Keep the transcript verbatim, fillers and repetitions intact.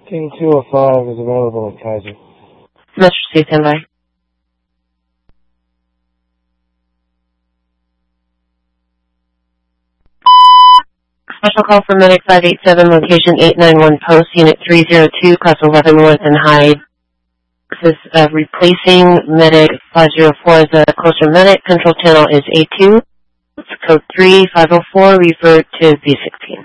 King two oh five is available at Kaiser. Metro C, standby. Special call for Medic five eight seven, location eight nine one post, unit three oh two, class eleven north and Hyde. This is uh, replacing Medic five oh four as a closer medic. Control channel is A two. It's code three five oh four, refer to B sixteen.